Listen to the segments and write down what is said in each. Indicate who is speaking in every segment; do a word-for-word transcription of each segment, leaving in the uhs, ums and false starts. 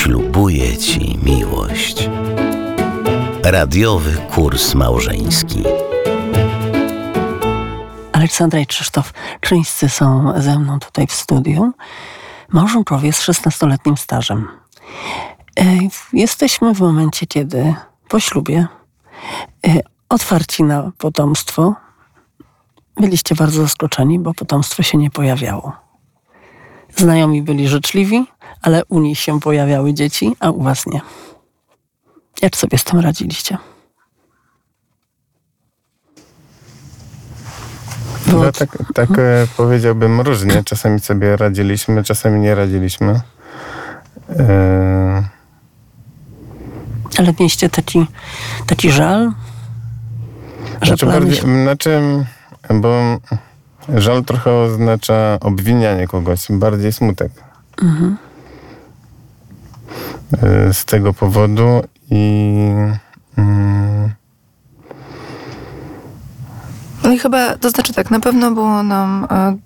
Speaker 1: ślubuję ci miłość. Radiowy kurs małżeński.
Speaker 2: Aleksandra i Krzysztof Krzyńscy są ze mną tutaj w studiu. Małżonkowie z szesnastoletnim stażem. Jesteśmy w momencie, kiedy po ślubie otwarci na potomstwo. Byliście bardzo zaskoczeni, bo potomstwo się nie pojawiało. Znajomi byli życzliwi, ale u nich się pojawiały dzieci, a u was nie. Jak sobie z tym radziliście?
Speaker 3: No, tak tak hmm. powiedziałbym różnie. Czasami sobie radziliśmy, czasami nie radziliśmy. E...
Speaker 2: Ale mieliście taki, taki żal? Że
Speaker 3: znaczy, bardziej, się... znaczy, bo żal trochę oznacza obwinianie kogoś, bardziej smutek. Mhm. E, z tego powodu i... Mm,
Speaker 4: No i chyba, to znaczy tak, na pewno było nam e,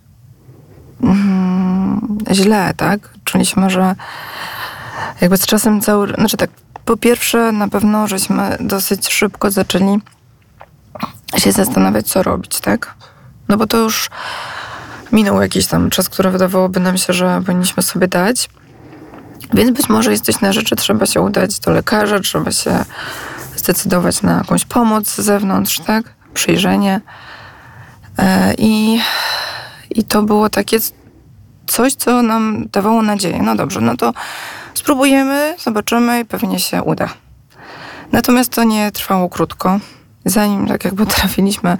Speaker 4: mm, źle, tak? Czuliśmy, że jakby z czasem cały... Znaczy tak, po pierwsze na pewno żeśmy dosyć szybko zaczęli się zastanawiać, co robić, tak? No bo to już minął jakiś tam czas, który wydawałoby nam się, że powinniśmy sobie dać. Więc być może jest coś na rzeczy, trzeba się udać do lekarza, trzeba się zdecydować na jakąś pomoc z zewnątrz, tak? Przyjrzenie. I, I to było takie coś, co nam dawało nadzieję. No dobrze, no to spróbujemy, zobaczymy i pewnie się uda. Natomiast to nie trwało krótko. Zanim tak jakby trafiliśmy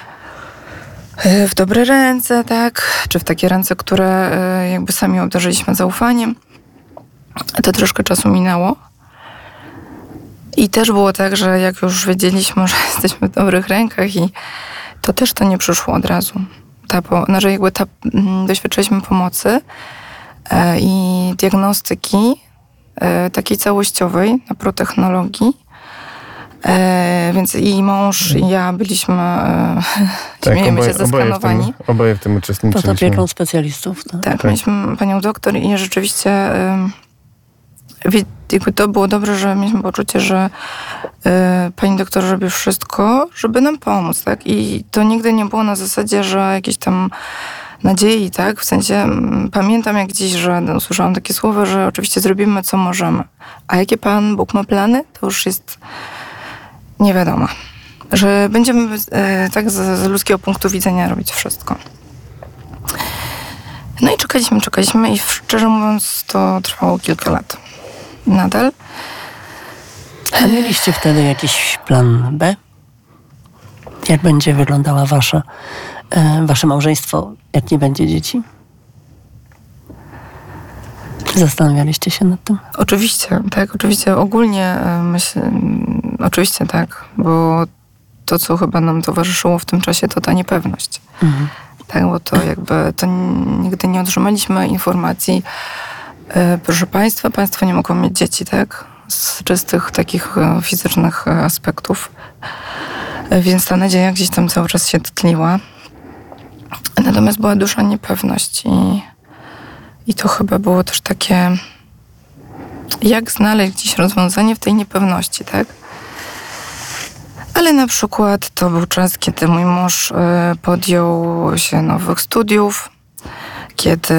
Speaker 4: w dobre ręce, tak, czy w takie ręce, które jakby sami obdarzyliśmy zaufaniem, to troszkę czasu minęło. I też było tak, że jak już wiedzieliśmy, że jesteśmy w dobrych rękach i to też to nie przyszło od razu. Ta, po, znaczy jakby ta, m, doświadczyliśmy pomocy e, i diagnostyki e, takiej całościowej na protechnologii. E, więc i mąż, i ja byliśmy, e,
Speaker 3: tak,
Speaker 4: śmiejemy
Speaker 3: oboje,
Speaker 4: się, zeskanowani.
Speaker 3: Oboje w tym, oboje w tym uczestniczyliśmy.
Speaker 2: Pod opieką specjalistów. Tak,
Speaker 4: tak, tak. Mieliśmy panią doktor i rzeczywiście e, jakby to było dobrze, że mieliśmy poczucie, że y, pani doktor robi wszystko, żeby nam pomóc, tak? I to nigdy nie było na zasadzie, że jakieś tam nadziei, tak? W sensie m, pamiętam jak dziś, że no, usłyszałam takie słowa, że oczywiście zrobimy, co możemy. A jakie Pan Bóg ma plany, to już jest nie wiadomo. Że będziemy y, tak z, z ludzkiego punktu widzenia robić wszystko. No i czekaliśmy, czekaliśmy i szczerze mówiąc to trwało kilka lat. Nadal.
Speaker 2: A mieliście wtedy jakiś plan B? Jak będzie wyglądała wasze, e, wasze małżeństwo, jak nie będzie dzieci? Zastanawialiście się nad tym?
Speaker 4: Oczywiście, tak. Oczywiście ogólnie myśl, oczywiście tak, bo to, co chyba nam towarzyszyło w tym czasie, to ta niepewność. Mhm. Tak, bo to jakby to nigdy nie otrzymaliśmy informacji. Proszę Państwa, Państwo nie mogą mieć dzieci, tak? Z czystych takich fizycznych aspektów. Więc ta nadzieja gdzieś tam cały czas się tliła. Natomiast była duża niepewność i, i to chyba było też takie, jak znaleźć gdzieś rozwiązanie w tej niepewności, tak? Ale na przykład to był czas, kiedy mój mąż podjął się nowych studiów, kiedy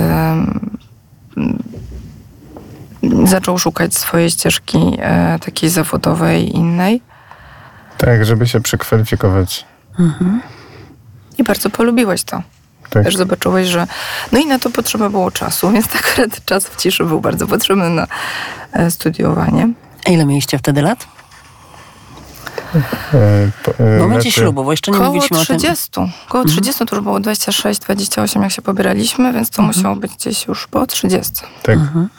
Speaker 4: zaczął szukać swojej ścieżki e, takiej zawodowej, innej.
Speaker 3: Tak, żeby się przekwalifikować. Mhm.
Speaker 4: I bardzo polubiłeś to. Tak. Też zobaczyłeś, że... No i na to potrzeba było czasu, więc akurat czas w ciszy był bardzo potrzebny na e, studiowanie.
Speaker 2: A ile mieliście wtedy lat?
Speaker 3: E, po, e,
Speaker 2: w momencie ślubu, bo jeszcze nie
Speaker 4: koło
Speaker 2: mówiliśmy
Speaker 4: trzydziestu.
Speaker 2: o tym.
Speaker 4: Koło trzydziestu to już było dwadzieścia sześć, dwadzieścia osiem, jak się pobieraliśmy, więc to mhm. musiało być gdzieś już po trzydziestu.
Speaker 3: Tak. Mhm.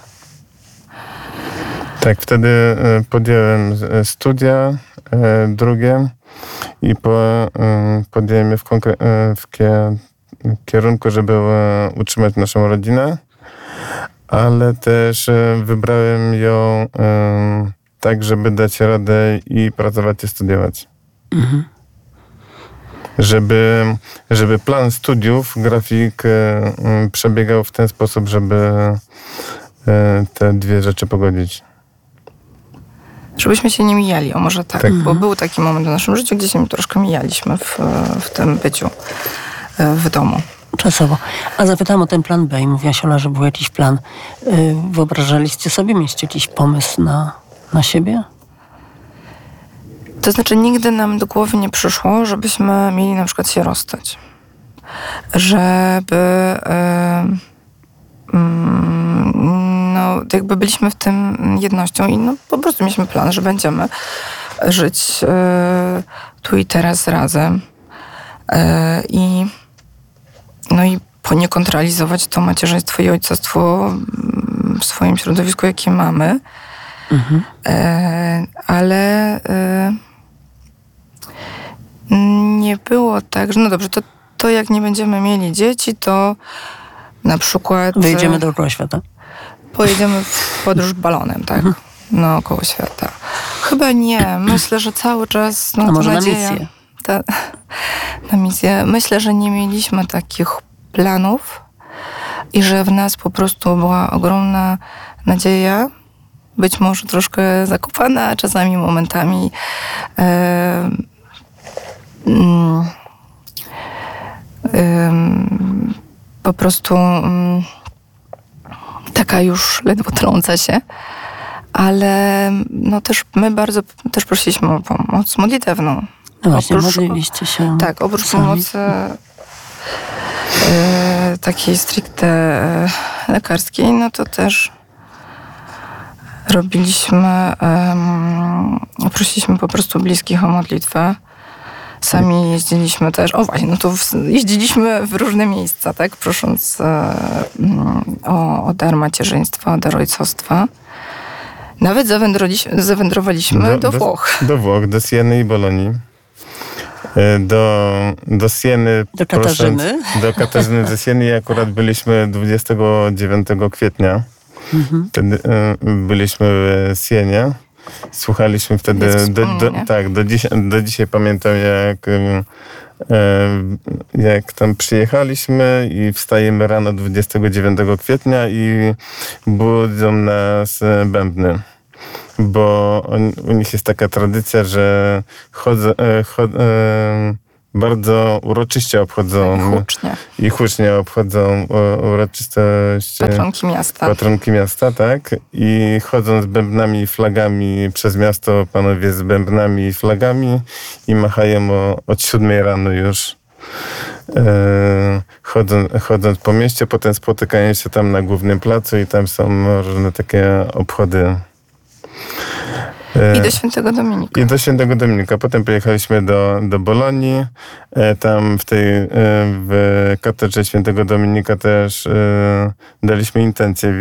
Speaker 3: Tak, wtedy podjąłem studia drugie i po, podjąłem je w, konkre- w kierunku, żeby utrzymać naszą rodzinę, ale też wybrałem ją tak, żeby dać radę i pracować i studiować. Mhm. Żeby, żeby plan studiów, grafik przebiegał w ten sposób, żeby te dwie rzeczy pogodzić.
Speaker 4: Żebyśmy się nie mijali, o może tak,
Speaker 3: Tak.
Speaker 4: bo był taki moment w naszym życiu, gdzie się troszkę mijaliśmy w, w tym byciu w domu.
Speaker 2: Czasowo. A zapytałam o ten plan B i mówiłaś, Ola, że był jakiś plan. Yy, wyobrażaliście sobie, mieliście jakiś pomysł na, na siebie?
Speaker 4: To znaczy nigdy nam do głowy nie przyszło, żebyśmy mieli na przykład się rozstać. Żeby yy, yy, no jakby byliśmy w tym jednością i no po prostu mieliśmy plan, że będziemy żyć yy, tu i teraz razem. Yy, I no i poniekąd realizować to macierzyństwo i ojcostwo w swoim środowisku, jakie mamy.
Speaker 2: Mhm.
Speaker 4: E, ale e, nie było tak, że no dobrze, to, to jak nie będziemy mieli dzieci, to na przykład...
Speaker 2: Wyjedziemy dookoła świata.
Speaker 4: Pojedziemy w podróż balonem, tak? Mhm. Naokoło świata. Chyba nie. Myślę, że cały czas... No,
Speaker 2: A może
Speaker 4: nadzieja,
Speaker 2: na misję?
Speaker 4: Ta, na misję. Myślę, że nie mieliśmy takich planów i że w nas po prostu była ogromna nadzieja, być może troszkę zakopana, a czasami momentami e, mm, e, po prostu mm, taka już ledwo trąca się, ale no też my bardzo też prosiliśmy o pomoc modlitewną.
Speaker 2: No właśnie,
Speaker 4: Oprócz-
Speaker 2: modliliście się.
Speaker 4: Tak, oprócz
Speaker 2: sami.
Speaker 4: pomocy e, takiej stricte e, lekarskiej, no to też robiliśmy, um, prosiliśmy po prostu bliskich o modlitwę. Sami jeździliśmy też, o właśnie, no to w, jeździliśmy w różne miejsca, tak, prosząc e, o, o dar macierzyństwa, o dar ojcostwa. Nawet zawędrowaliśmy, zawędrowaliśmy do, do Włoch.
Speaker 3: Do Włoch, do Sieny i Bolonii. Do, do Sieny.
Speaker 2: Do Katarzyny.
Speaker 3: Prosząc, do Katarzyny ze Sieny i akurat byliśmy dwudziestego dziewiątego kwietnia. Mhm. Wtedy y, byliśmy w Sienie. Słuchaliśmy wtedy, do, do, tak, do, dziś, do dzisiaj pamiętam, jak, y, y, jak tam przyjechaliśmy i wstajemy rano dwudziestego dziewiątego kwietnia i budzą nas bębny. Bo on, u nich jest taka tradycja, że chodzą, chod, bardzo uroczyście obchodzą
Speaker 4: I hucznie.
Speaker 3: i hucznie obchodzą uroczystość
Speaker 4: patronki miasta.
Speaker 3: Patronki miasta, tak. I chodzą z bębnami i flagami przez miasto, panowie z bębnami i flagami i machają o, od siódmej rano już. E, chodzą, chodząc po mieście, potem spotykają się tam na głównym placu i tam są różne takie obchody.
Speaker 4: I do Świętego Dominika.
Speaker 3: I do Świętego Dominika. Potem pojechaliśmy do, do Bolonii. Tam w tej w katedrze Świętego Dominika też daliśmy intencję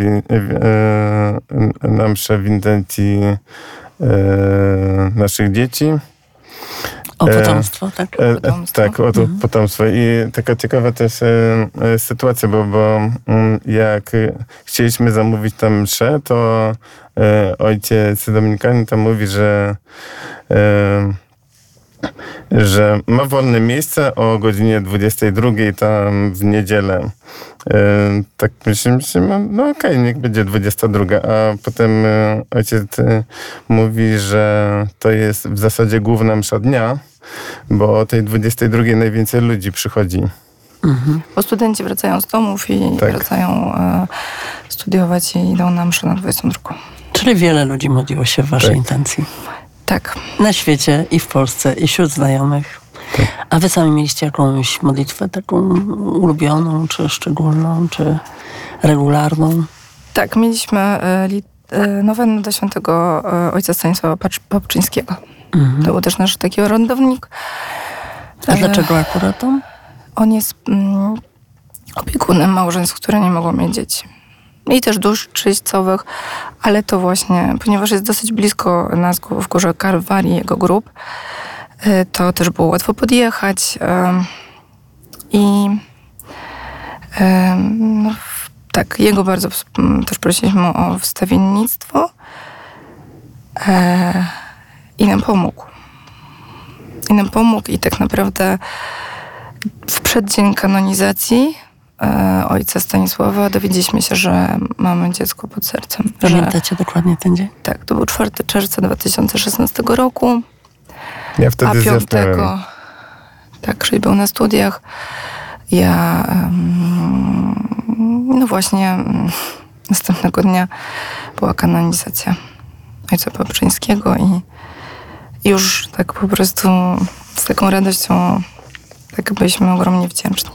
Speaker 3: na mszę w intencji naszych dzieci.
Speaker 2: O potomstwo, tak?
Speaker 3: E,
Speaker 4: potomstwo.
Speaker 3: Tak, o to
Speaker 2: Mhm.
Speaker 3: potomstwo. I taka ciekawa też e, e, sytuacja, bo, bo m, jak chcieliśmy zamówić tam mszę, to e, ojciec dominikanin tam mówi, że e, że ma wolne miejsce o godzinie dwudziestej drugiej tam w niedzielę. E, tak myślimy, no okej, okay, niech będzie dwudziesta druga, a potem e, ojciec e, mówi, że to jest w zasadzie główna msza dnia, bo o tej dwudziestej drugiej najwięcej ludzi przychodzi.
Speaker 2: Mhm.
Speaker 4: Bo studenci wracają z domów i
Speaker 3: Tak.
Speaker 4: wracają e, studiować i idą na mszę na dwudziestą drugą.
Speaker 2: Czyli wiele ludzi modliło się w waszej
Speaker 3: Tak.
Speaker 2: intencji.
Speaker 4: Tak.
Speaker 2: Na świecie i w Polsce, i wśród znajomych.
Speaker 3: Tak.
Speaker 2: A wy sami mieliście jakąś modlitwę taką ulubioną, czy szczególną, czy regularną?
Speaker 4: Tak, mieliśmy e, li, e, nowennę do świętego e, ojca Stanisława Pacz- Papczyńskiego.
Speaker 2: Mhm.
Speaker 4: To był też nasz taki orędownik.
Speaker 2: A
Speaker 4: E,
Speaker 2: dlaczego akurat on?
Speaker 4: On jest mm, opiekunem małżeństw, które nie mogą mieć dzieci. I też dusz czyśćcowych, ale to właśnie, ponieważ jest dosyć blisko nas w Górze Kalwarii, jego grób, y, to też było łatwo podjechać. ym, I ym, no, w- tak, jego bardzo ws- też prosiliśmy o wstawiennictwo e, i nam pomógł. I nam pomógł i tak naprawdę w przeddzień kanonizacji e, ojca Stanisława dowiedzieliśmy się, że mamy dziecko pod sercem.
Speaker 2: Pamiętacie że, dokładnie ten dzień?
Speaker 4: Tak, to był czwartego czerwca dwa tysiące szesnastego roku.
Speaker 3: Ja wtedy
Speaker 4: a piątego tak, Krzyś był na studiach. Ja um, no właśnie um, następnego dnia była kanonizacja ojca Paprzyńskiego i już tak po prostu z taką radością tak byliśmy ogromnie wdzięczni.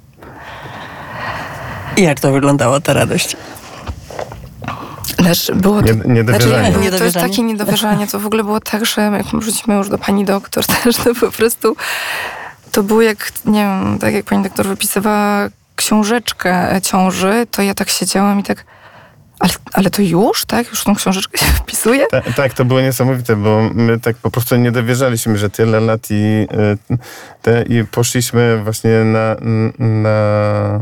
Speaker 2: I jak to wyglądała ta radość?
Speaker 4: Znaczy, było to,
Speaker 3: nie, niedowierzanie.
Speaker 4: Znaczy, nie, to jest takie niedowierzanie. To w ogóle było tak, że jak wrócimy już do pani doktor też, to po prostu to było jak, nie wiem, tak jak pani doktor wypisywała książeczkę ciąży, to ja tak siedziałam i tak ale, ale to już, tak? Już tą książeczkę się wpisuje?
Speaker 3: Ta, tak, to było niesamowite, bo my tak po prostu nie dowierzaliśmy, że tyle lat i, te, i poszliśmy właśnie na, na,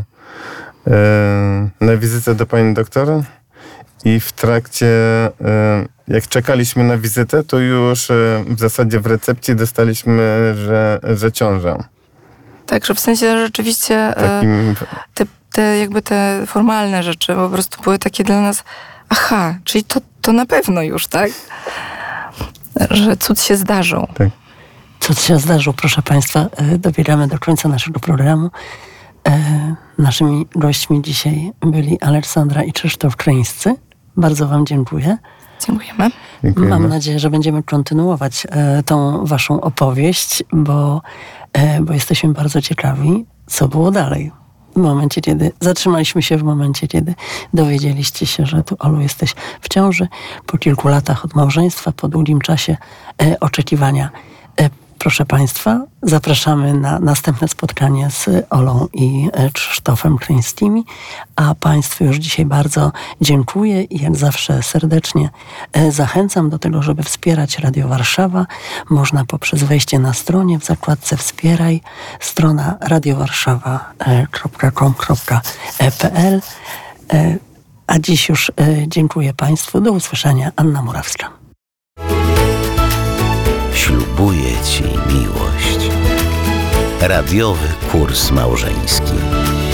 Speaker 3: na wizytę do pani doktor i w trakcie, jak czekaliśmy na wizytę, to już w zasadzie w recepcji dostaliśmy, że, że ciąża.
Speaker 4: Tak, że w sensie rzeczywiście Takim... te, te jakby te formalne rzeczy po prostu były takie dla nas, aha, czyli to, to na pewno już, tak? Że cud się zdarzył.
Speaker 3: Tak.
Speaker 2: Cud się zdarzył, proszę Państwa. Dobieramy do końca naszego programu. Naszymi gośćmi dzisiaj byli Aleksandra i Krzysztof Kryńscy. Bardzo Wam dziękuję.
Speaker 4: Dziękujemy.
Speaker 3: Dziękujemy.
Speaker 2: Mam nadzieję, że będziemy kontynuować e, tą Waszą opowieść, bo, e, bo jesteśmy bardzo ciekawi, co było dalej. W momencie, kiedy zatrzymaliśmy się w momencie, kiedy dowiedzieliście się, że tu, Olu, jesteś w ciąży po kilku latach od małżeństwa, po długim czasie e, oczekiwania. E, proszę Państwa, zapraszamy na następne spotkanie z Olą i Krzysztofem Kryńskimi, a Państwu już dzisiaj bardzo dziękuję i jak zawsze serdecznie zachęcam do tego, żeby wspierać Radio Warszawa. Można poprzez wejście na stronie w zakładce Wspieraj, strona radiowarszawa kropka com kropka p l. A dziś już dziękuję Państwu. Do usłyszenia. Anna Murawska.
Speaker 1: Ślubuję Ci miłość. Radiowy kurs małżeński.